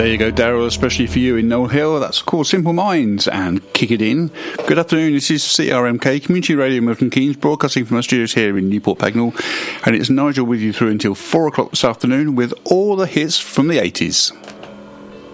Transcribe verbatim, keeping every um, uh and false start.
There you go, Daryl, especially for you in Noel Hill. That's called Simple Minds and Kick It In. Good afternoon, this is C R M K, Community Radio Milton Keynes, broadcasting from our studios here in Newport Pagnell. And it's Nigel with you through until four o'clock this afternoon with all the hits from the eighties.